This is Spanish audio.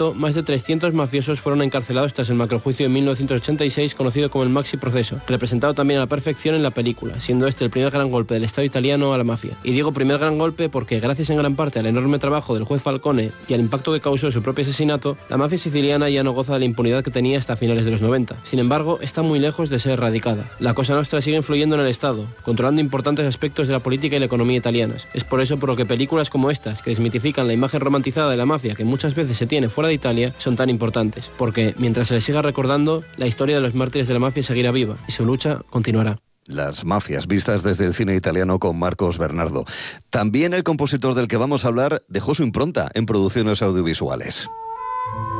momento, más de 300 mafiosos fueron encarcelados tras el macrojuicio de 1986 conocido como el Maxi Proceso, representado también a la perfección en la película, siendo este el primer gran golpe del Estado italiano a la mafia. Y digo primer gran golpe porque, gracias en gran parte al enorme trabajo del juez Falcone y al impacto que causó su propio asesinato, la mafia siciliana ya no goza de la impunidad que tenía hasta finales de los 90. Sin embargo, está muy lejos de ser erradicada. La Cosa Nostra sigue influyendo en el Estado, controlando importantes aspectos de la política y la economía italianas. Es por eso por lo que películas como estas, que desmitifican la imagen romantizada de la mafia que muchas veces se tiene fuera de Italia, son tan importantes, porque mientras se les siga recordando, la historia de los mártires de la mafia seguirá viva y su lucha continuará. Las mafias vistas desde el cine italiano con Marcos Bernardo. También el compositor del que vamos a hablar dejó su impronta en producciones audiovisuales.